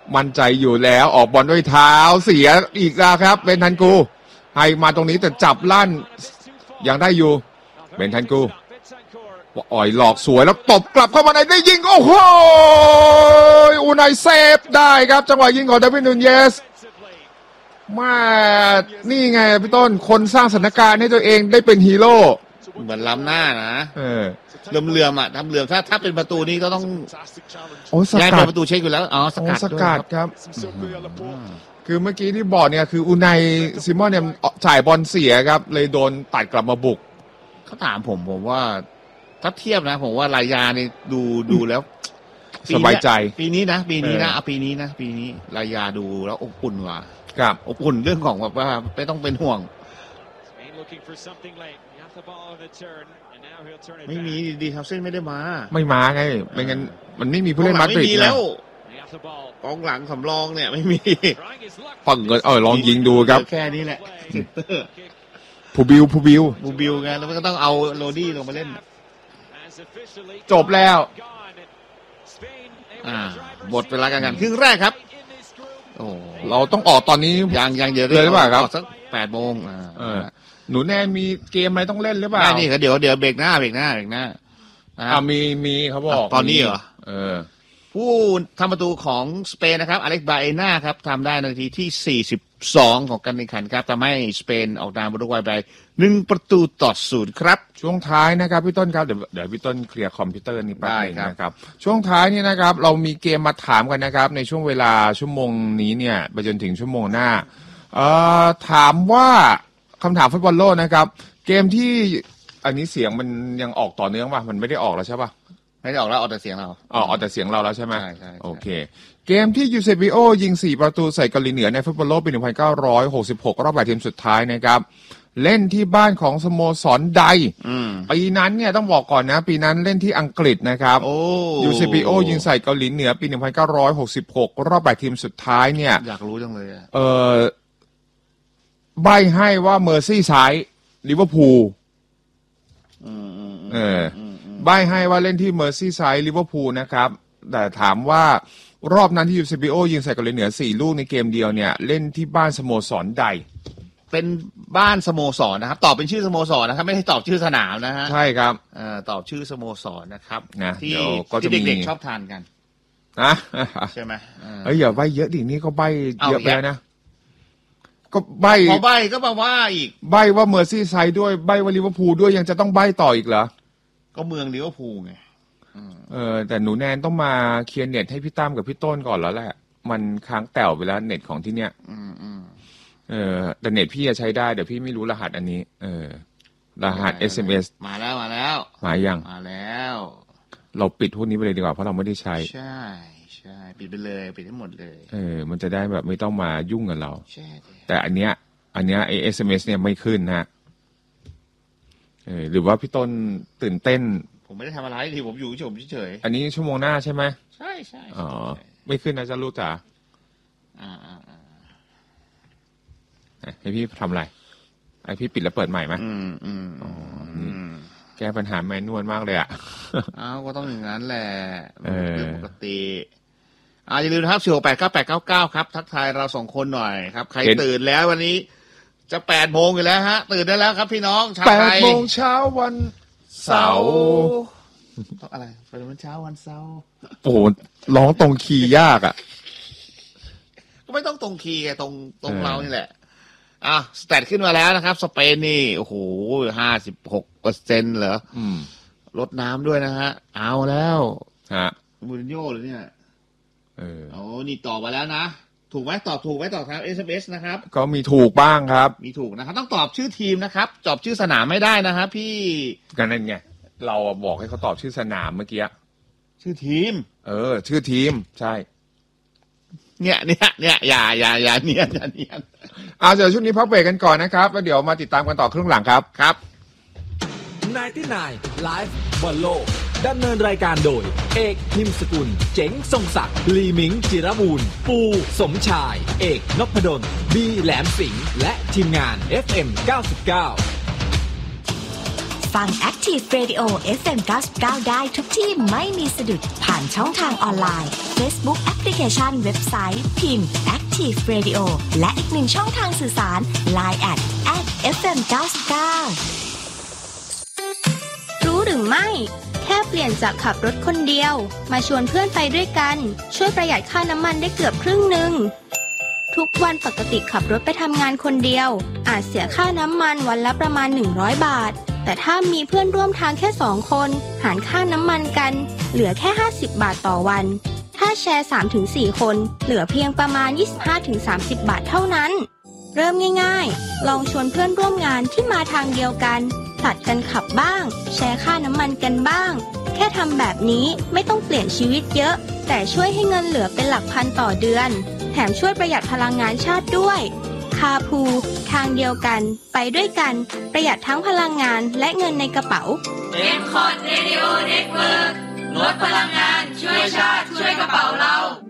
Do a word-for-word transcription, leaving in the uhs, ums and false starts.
มั่นใจอยู่แล้วออกบอลด้วยเท้าเสียอีกแล้วครับเบนทันกูให้มาตรงนี้แต่จับลั่นยังได้อยู่เบนทันกูอ่อยหลอกสวยแล้วตบกลับเข้ามาในได้ยิงโอ้โหอูไนเซฟได้ครับจังหวะยิงของเดวิดนูนเยสมานี่ไงพี่ต้นคนสร้างสถานการณ์ให้ตัวเองได้เป็นฮีโร่เหมือนล้ำหน้านะเออเลื่อมเลื่อมอ่ะทำเลื่อมถ้าถ้าเป็นประตูนี้ก็ต้องโอ้สกัดประตูเช็คอยู่แล้วอ๋อสกัดสกัดครับคือเมื่อกี้ที่บอกเนี่ยคืออูไนซิมอนเนี่ยจ่ายบอลเสียครับเลยโดนตัดกลับมาบุกเขาถามผมผมว่าถ้าเทียบนะผมว่ารายานี่ดูดูแล้วสบายใจปีนี้นะปีนี้นะเอาปีนี้นะปีนี้รายาดูแล้วอบอุ่นกว่าครับอบอุ่นเรื่องของแบบว่าไม่ต้องเป็นห่วงไม่มีดีทับเส้นไม่ได้มาไม่มาไงไม่งั้นมันไม่มีผู้เล่นมาดริดแล้วกองหลังสำรองเนี่ยไม่มีฝั่งเงินเออลองยิงดูครับแค่นี้แหละผู้บิวผู้บิวผู้บิวไงแล้วก็ต้องเอาโรดี้ลงมาเล่นจบแล้วอ่าหมดเวลาการแข่งขันครึ่งแรกครับโอ้เราต้องออกตอนนี้ยังยังเดี๋ยวเลยหรือเปล่าครับสักแปดโมงอ่าหนูแน่มีเกมอะไรต้องเล่นหรือเปล่านี่ก็เดี๋ยวเดี๋ยวเบรกหน้าเบรกหน้าเบรกหน้าอ่ามีมีเขาบอกตอนนี้เหรอเออผู้ทำประตูของสเปนนะครับอเล็กบาเอน่าครับทำได้นาทีที่สี่สิบสองของการแข่งขันครับทำให้สเปนออกนำอุรุกวัยไปหนึ่งประตูต่อศูนย์ครับช่วงท้ายนะครับพี่ต้นครับเดี๋ยวเดี๋ยวพี่ต้นเคลียร์คอมพิวเตอร์นี่ไปนะครับช่วงท้ายนี่นะครับเรามีเกมมาถามกันนะครับในช่วงเวลาชั่วโมงนี้เนี่ยไปจนถึงชั่วโมงหน้าเอ่อถามว่าคำถามฟุตบอลโลกนะครับเกมที่อันนี้เสียงมันยังออกต่อเนื่องป่ะมันไม่ได้ออกแล้วใช่ป่ะไม่ได้ออกแล้วออกแต่เสียงเราอ๋อออกแต่เสียงเราแล้วใช่ไหมใช่ใช่โอเคเกมที่ยูเซบิโอยิงสี่ประตูใส่เกาหลีเหนือในฟุตบอลโลกปีหนึ่งพันเก้าร้อยหกสิบหกรอบแบ่งทีมสุดท้ายนะครับเล่นที่บ้านของสโมสรใดปีนั้นเนี่ยต้องบอกก่อนนะปีนั้นเล่นที่อังกฤษนะครับยูเซบิโอยิงใส่เกาหลีเหนือปีหนึ่งพันเก้าร้อยหกสิบหกรอบแบ่งทีมสุดท้ายเนี่ยอยากรู้จังเลยเออใบให้ว่าเมอร์ซี่ไซด์ลิเวอร์พูลเออใบให้ว่าเล่นที่เมอร์ซี่ไซด์ลิเวอร์พูลนะครับแต่ถามว่ารอบนั้นที่ยูเซบิโอยิงใส่เกาหลีเหนือสี่ลูกในเกมเดียวเนี่ยเล่นที่บ้านสโมสรใดเป็นบ้านสโมสรนะครับตอบเป็นชื่อสโมสรนะครับไม่ได้ตอบชื่อสนามนะฮะใช่ครับเอ่อตอบชื่อสโมสรนะครับนะที่ที่เด็กๆชอบทานกันนะใช่ไหมเอ้ยอย่าใบเยอะดินี่ก็ใบเยอะไปนะก็ใบพอใบก็มาว่าอีกใบว่าเมอร์ซี่ไซด์ด้วยใบว่าลิเวอร์พูลด้วยยังจะต้องใบต่ออีกเหรอก็เมืองลิเวอร์พูลไงเออแต่หนูแนนต้องมาเคลียร์เน็ตให้พี่ตั้มกับพี่ต้นก่อนแล้วแหละมันค้างแต๋วไปแล้วเน็ตของที่เนี้ยเออแต่เน็ตพี่จะใช้ได้เดี๋ยวพี่ไม่รู้รหัสอันนี้เออรหัส เอส เอ็ม เอสมาแล้วมาแล้วมายังมาแล้วเราปิดพวกนี้ไปเลยดีกว่าเพราะเราไม่ได้ใช้ใช่ใช่ปิดไปเลยปิดให้หมดเลยเออมันจะได้แบบไม่ต้องมายุ่งกับเราใช่แต่อันเนี้ยอันเนี้ยไอ เอส เอ็ม เอส เนี่ยไม่ขึ้นนะเออหรือว่าพี่ต้นตื่นเต้นผมไม่ได้ทำอะไรที่ผมอยู่เฉยๆอันนี้ชั่วโมงหน้าใช่ไหมใช่ใช่อ๋อไม่ขึ้นนะจะรู้จ๋าอ่าอ่าอ่าให้พี่ทำอะไรไอพี่ปิดแล้วเปิดใหม่ไหมอืมอืมอ๋อแก้ปัญหาแมนนวลมากเลยอ่ะอ้าวก็ต้องอย่างนั้นแหละเรื่องปกติอ่าอย่าลืมนะครับสี่ หก แปด เก้า แปด เก้า เก้าครับทักทายเราสองคนหน่อยครับใครตื่นแล้ววันนี้จะแปดโมงอยู่แล้วฮะตื่นได้แล้วครับพี่น้องชาวไทยแปดโมงเช้าวันเสาร์ต้องอะไรแปดโมงเช้าวันเสาร์โอ้โหร้องตรงคีย์ยากอ่ะก็ไม่ต้องตรงคีย์ไงตรงตรงเรานี่แหละอ่ะสแตทขึ้นมาแล้วนะครับสเปนนี่โอ้โหห้าสิบหกเปอร์เซ็นต์เหรอลดน้ำด้วยนะฮะเอาแล้วฮะมูรินโญ่เลยเนี่ยเออโอ้นี่ตอบมาแล้วนะถูกไหมตอบถูกไหมตอบทาง เอส เอ็ม เอส นะครับก็มีถูกบ้างครับมีถูกนะครับต้องตอบชื่อทีมนะครับตอบชื่อสนามไม่ได้นะครับพี่กันนั่นไงเราบอกให้เขาตอบชื่อสนามเมื่อกี้ชื่อทีมเออชื่อทีมใช่เนี่ยเนี่ยเนี่ยอย่าอย่าอย่าเนียนอย่าเนียนเอาเดี๋ยวช่วงนี้พักเบรกกันก่อนนะครับแล้วเดี๋ยวมาติดตามกันต่อครึ่งหลังครับครับไนน์ตี้ไนน์ Live บอลโลกดำเนินรายการโดยเอกนิมสกุลเจ๋งทรงศักดิ์ลีมิงจิรมูลปูสมชายเอกนพดลบีแหลมสิงห์และทีมงาน เอฟ เอ็ม เก้าสิบเก้าฟัง Active Radio เอฟ เอ็ม เก้าสิบเก้าได้ทุกที่ไม่มีสะดุดผ่านานช่องทางออนไลน์ Facebook แอปพลิเคชันเว็บไซต์พิมพ์ Active Radio และอีกหนึ่งช่องทางสื่อสาร ไลน์ แอท แอท เอฟ เอ็ม เก้าสิบเก้ารู้หรือไม่แค่เปลี่ยนจากขับรถคนเดียวมาชวนเพื่อนไปด้วยกันช่วยประหยัดค่าน้ำมันได้เกือบครึ่งหนึ่งทุกวันปกติขับรถไปทำงานคนเดียวอาจเสียค่าน้ำมันวันละประมาณหนึ่งร้อยบาทแต่ถ้ามีเพื่อนร่วมทางแค่สองคนหารค่าน้ำมันกันเหลือแค่ห้าสิบบาทต่อวันถ้าแชร์ สามถึงสี่ คนเหลือเพียงประมาณ ยี่สิบห้าถึงสามสิบ บาทเท่านั้นเริ่มง่ายๆลองชวนเพื่อนร่วมงานที่มาทางเดียวกันผลัดกันขับบ้างแชร์ค่าน้ำมันกันบ้างแค่ทำแบบนี้ไม่ต้องเปลี่ยนชีวิตเยอะแต่ช่วยให้เงินเหลือเป็นหลักพันต่อเดือนแถมช่วยประหยัดพลังงานชาติด้วยคาพูทางเดียวกันไปด้วยกันประหยัดทั้งพลังงานและเงินในกระเป๋าเอ็ม คอท Radio Network ลดพลังงานช่วยชาติช่วยกระเป๋าเรา